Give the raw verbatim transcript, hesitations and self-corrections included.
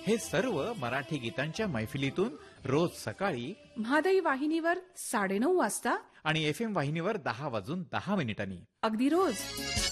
हे सर्व मराठी गीतांच्या मैफिलीतून रोज सकाळी म्हादई वाहिनीवर साडेनऊ वाजता आणि एफ एम वाहिनीवर दहा वाजून दहा मिनिटांनी अगदी रोज